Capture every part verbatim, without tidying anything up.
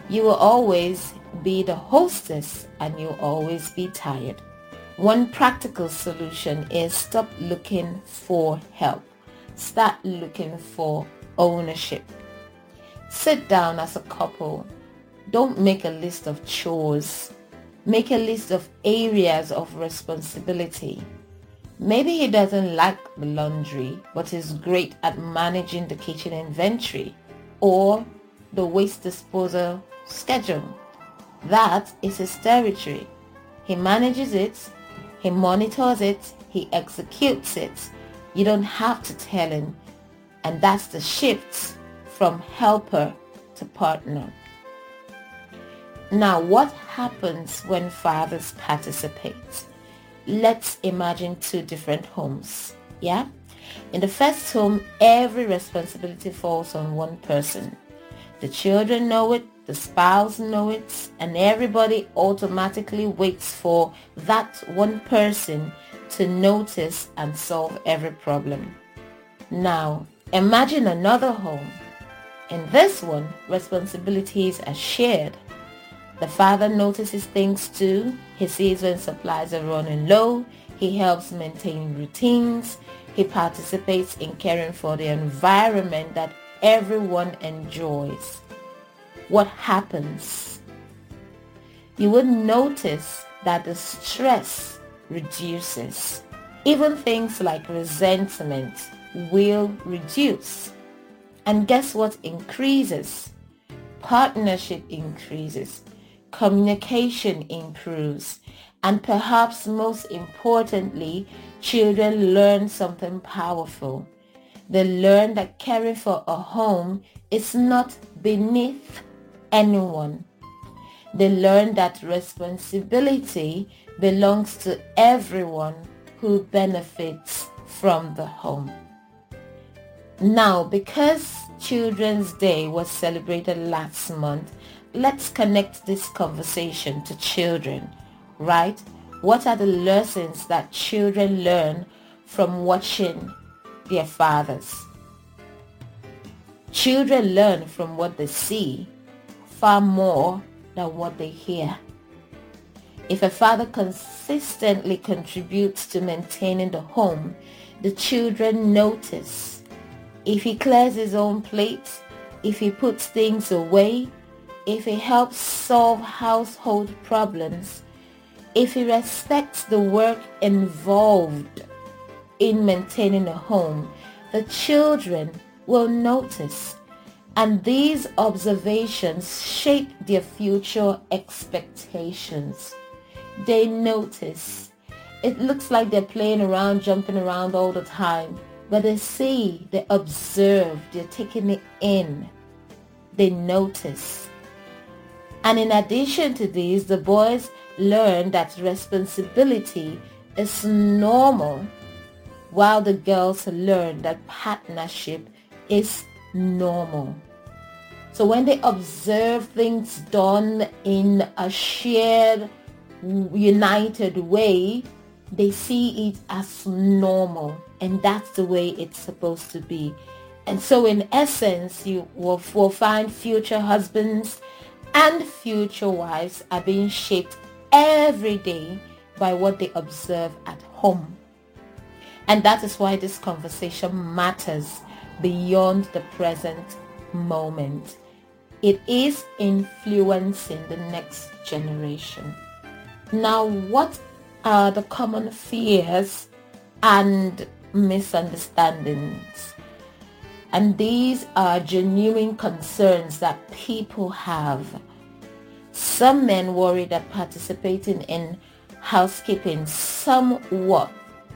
You will always be the hostess and you'll always be tired. One practical solution is stop looking for help. Start looking for ownership. Sit down as a couple. Don't make a list of chores. Make a list of areas of responsibility. Maybe he doesn't like the laundry, but is great at managing the kitchen inventory or the waste disposal schedule. That is his territory. He manages it, he monitors it, he executes it. You don't have to tell him. And that's the shift from helper to partner. Now, what happens when fathers participate? Let's imagine two different homes. Yeah? In the first home, every responsibility falls on one person. The children know it, the spouse know it, and everybody automatically waits for that one person to notice and solve every problem. Now, imagine another home. In this one, responsibilities are shared. The father notices things too. He sees when supplies are running low. He helps maintain routines. He participates in caring for the environment that everyone enjoys. What happens? You would notice that the stress reduces. Even things like resentment will reduce. And guess what increases? Partnership increases. Communication improves. And perhaps most importantly, children learn something powerful. They learn that caring for a home is not beneath anyone. They learn that responsibility belongs to everyone who benefits from the home. Now, because Children's Day was celebrated last month, let's connect this conversation to children, right? What are the lessons that children learn from watching their fathers? Children learn from what they see far more than what they hear. If a father consistently contributes to maintaining the home, the children notice. If he clears his own plate, if he puts things away, if he helps solve household problems, if he respects the work involved in maintaining a home, the children will notice. And these observations shape their future expectations. They notice. It looks like they're playing around, jumping around all the time. But they see, they observe, they're taking it in. They notice. And in addition to these, the boys learn that responsibility is normal, while the girls learn that partnership is normal. So when they observe things done in a shared, united way, they see it as normal, and that's the way it's supposed to be. And so in essence, you will, will find future husbands and future wives are being shaped every day by what they observe at home. And that is why this conversation matters beyond the present moment. It is influencing the next generation. Now, what are the common fears and misunderstandings? And these are genuine concerns that people have. Some men worry that participating in housekeeping somewhat,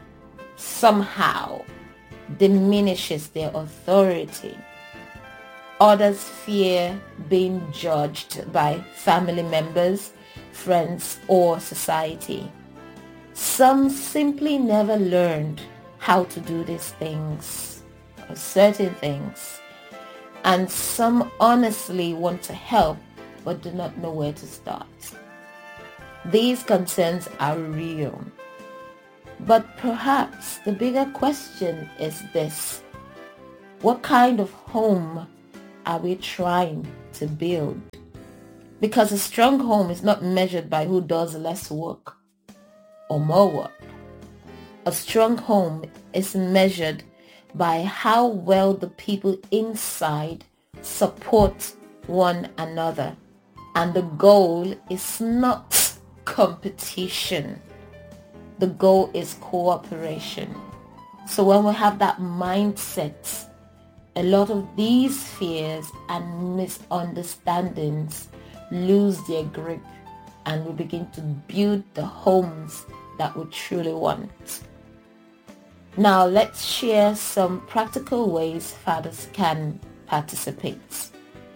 somehow, diminishes their authority. Others fear being judged by family members, friends, or society. Some simply never learned how to do these things, or certain things. And some honestly want to help, but do not know where to start. These concerns are real. But perhaps the bigger question is this: what kind of home are we trying to build? Because a strong home is not measured by who does less work or more work. A strong home is measured by how well the people inside support one another. And the goal is not competition. The goal is cooperation. So when we have that mindset, a lot of these fears and misunderstandings lose their grip, and we begin to build the homes that we truly want. Now let's share some practical ways fathers can participate.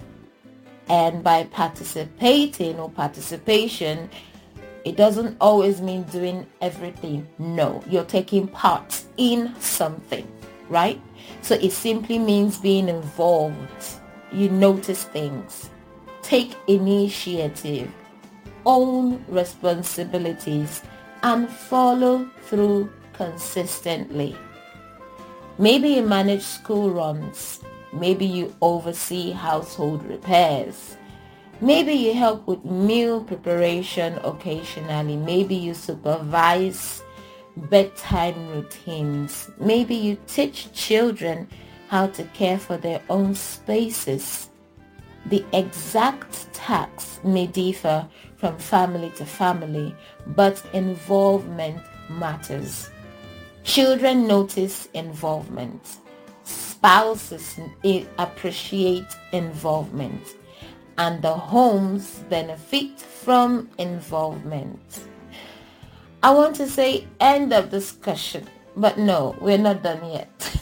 And by participating or participation, it doesn't always mean doing everything. No, you're taking part in something, right? So it simply means being involved. You notice things, take initiative, own responsibilities, and follow through consistently. Maybe you manage school runs. Maybe you oversee household repairs. Maybe you help with meal preparation occasionally. Maybe you supervise bedtime routines. Maybe you teach children how to care for their own spaces. The exact tasks may differ from family to family, but involvement matters. Children notice involvement. Spouses appreciate involvement. And the homes benefit from involvement. I want to say end of discussion, but no, we're not done yet.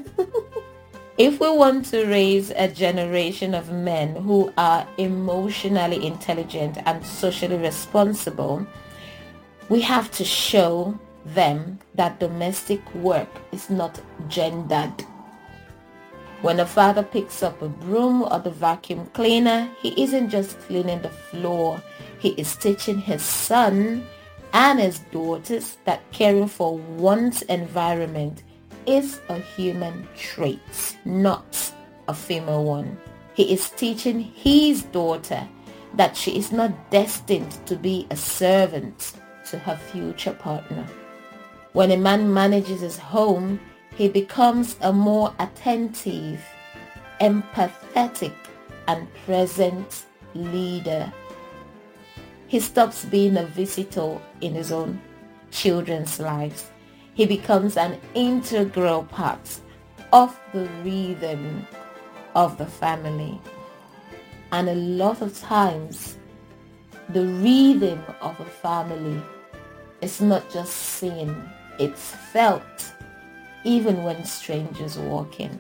If we want to raise a generation of men who are emotionally intelligent and socially responsible, we have to show them that domestic work is not gendered. When a father picks up a broom or the vacuum cleaner, he isn't just cleaning the floor. He is teaching his son and his daughters that caring for one's environment is a human trait, not a female one. He is teaching his daughter that she is not destined to be a servant to her future partner. When a man manages his home, he becomes a more attentive, empathetic, and present leader. He stops being a visitor in his own children's lives. He becomes an integral part of the rhythm of the family. And a lot of times, the rhythm of a family is not just seen, it's felt, even when strangers walk in.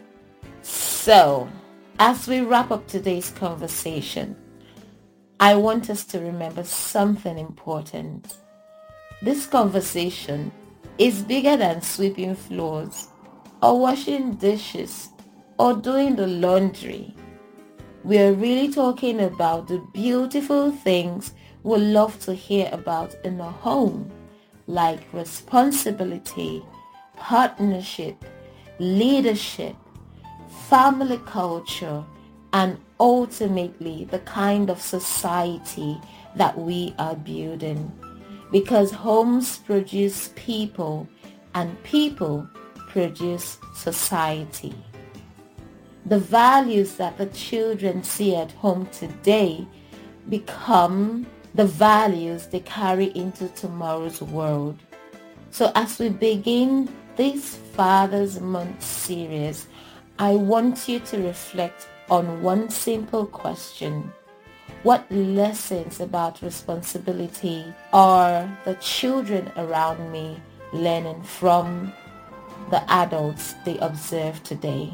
So, as we wrap up today's conversation, I want us to remember something important. This conversation is bigger than sweeping floors or washing dishes or doing the laundry. We are really talking about the beautiful things we love to hear about in a home, like responsibility, partnership, leadership, family culture, and ultimately the kind of society that we are building. Because homes produce people and people produce society. The values that the children see at home today become the values they carry into tomorrow's world. So as we begin this Father's Month series, I want you to reflect on one simple question. What lessons about responsibility are the children around me learning from the adults they observe today?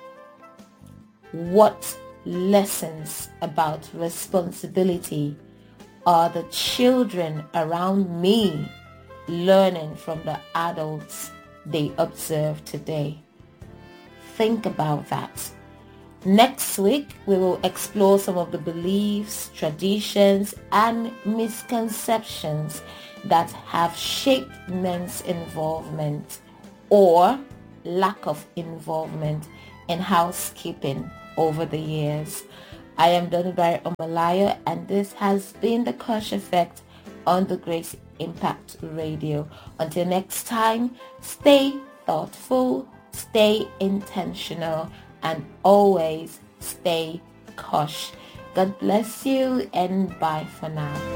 What lessons about responsibility are the children around me learning from the adults they observe today? Think about that. Next week, we will explore some of the beliefs, traditions, and misconceptions that have shaped men's involvement or lack of involvement in housekeeping over the years. I am Donubari Omalayo, and this has been the Kosh Effect on the Grace Impact Radio. Until next time, stay thoughtful, stay intentional, and always stay Kosh. God bless you, and bye for now.